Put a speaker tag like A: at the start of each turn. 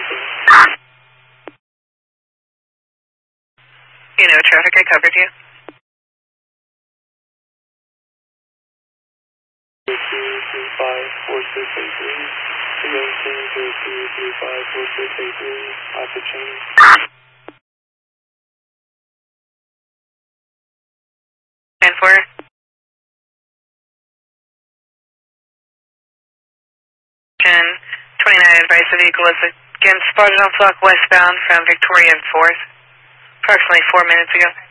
A: You know, traffic, I covered you.
B: 2354683, Alpha change.
A: And 4. And 29, advice the vehicle is again spotted on Flock westbound from Victoria and 4th, approximately 4 minutes ago.